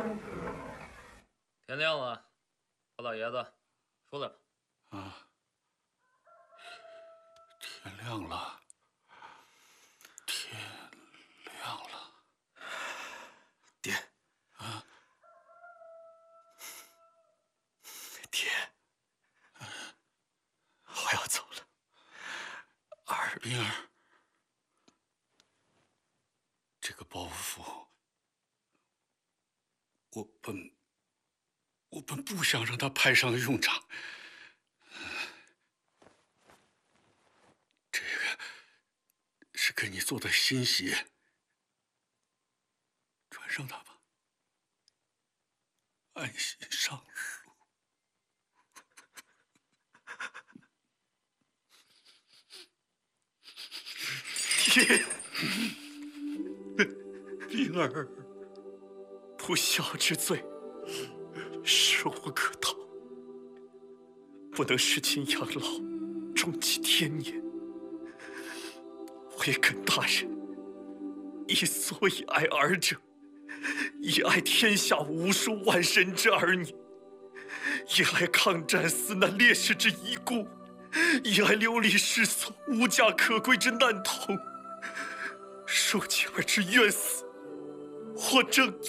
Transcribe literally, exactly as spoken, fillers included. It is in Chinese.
天亮了，包老爷子，出来吧。 啊，天亮了，天亮了。 爹， 啊， 爹，我要走了。儿， 冰儿，这个包袱，我本我本不想让它派上用场。这个是给你做的新鞋，穿上它吧，安心上路。 爹，冰儿，不孝之罪，是无可逃，不能使亲养老，终其天年。我也跟大人一所以爱儿者，以爱天下无数万神之儿女，以爱抗战死难烈士之遗孤，以爱流离失所无家可归之难童。恕其儿之冤死，或正